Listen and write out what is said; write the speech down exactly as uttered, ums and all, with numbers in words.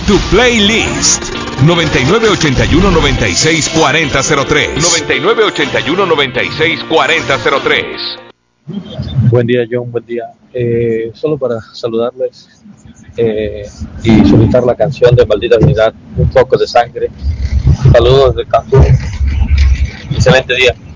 Tu playlist noventa y nueve ochenta y uno noventa y seis cuarenta cero tres noventa y nueve ochenta y uno noventa y seis cuarenta cero tres. Buen día, John, buen día. Eh, solo para saludarles eh, y solicitar la canción de Maldita Unidad, Un poco de sangre. Saludos de Cancún. Excelente día.